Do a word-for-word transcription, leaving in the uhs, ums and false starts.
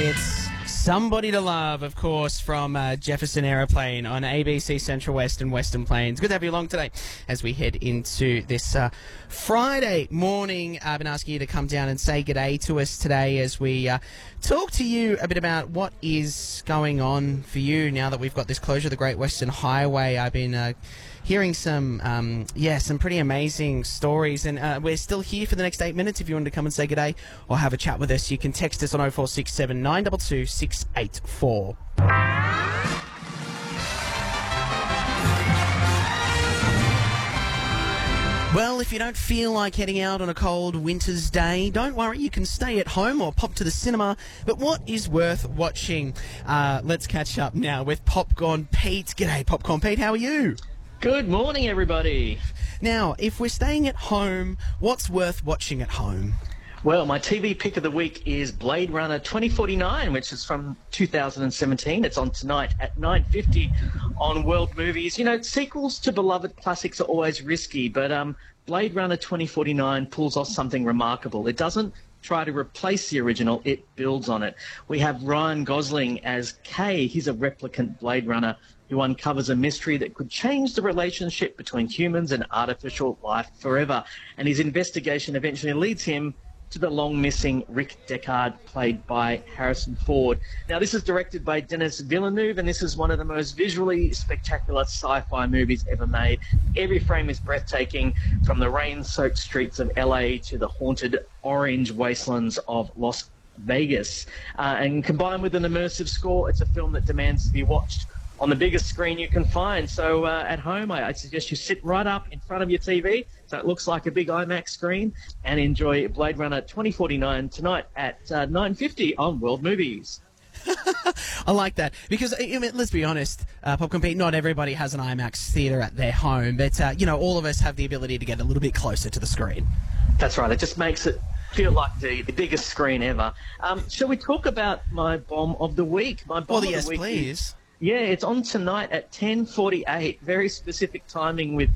It's Somebody to Love, of course, from uh, Jefferson Aeroplane on A B C Central West and Western Plains. Good to have you along today as we head into this uh, Friday morning. I've been asking you to come down and say g'day to us today as we uh, talk to you a bit about what is going on for you now that we've got this closure of the Great Western Highway. I've been uh, hearing some, um, yeah, some pretty amazing stories, and uh, we're still here for the next eight minutes. If you want to come and say g'day or have a chat with us, you can text us on oh four six seven, nine two two, six eight four. Well, if you don't feel like heading out on a cold winter's day, don't worry, you can stay at home or pop to the cinema. But what is worth watching? Uh, let's catch up now with Popcorn Pete. G'day, Popcorn Pete, how are you? Good morning, everybody. Now, if we're staying at home, what's worth watching at home? Well, my T V pick of the week is Blade Runner twenty forty-nine, which is from two thousand seventeen. It's on tonight at nine fifty on World Movies. You know, sequels to beloved classics are always risky, but um, Blade Runner twenty forty-nine pulls off something remarkable. It doesn't try to replace the original, it builds on it. We have Ryan Gosling as Kay. He's a replicant Blade Runner who uncovers a mystery that could change the relationship between humans and artificial life forever. And his investigation eventually leads him to the long-missing Rick Deckard, played by Harrison Ford. Now, this is directed by Denis Villeneuve, and this is one of the most visually spectacular sci-fi movies ever made. Every frame is breathtaking, from the rain-soaked streets of L A to the haunted orange wastelands of Las Vegas. Uh, and combined with an immersive score, it's a film that demands to be watched on the biggest screen you can find. So uh, at home, I, I suggest you sit right up in front of your T V so it looks like a big IMAX screen and enjoy Blade Runner twenty forty-nine tonight at uh, nine fifty on World Movies. I like that because, I mean, let's be honest, uh, Popcorn Pete, not everybody has an IMAX theatre at their home, but, uh, you know, all of us have the ability to get a little bit closer to the screen. That's right. It just makes it feel like the, the biggest screen ever. Um, shall we talk about my bomb of the week? My bomb Well, of yes, the week please. Is, yeah, it's on tonight at ten forty-eight. Very specific timing with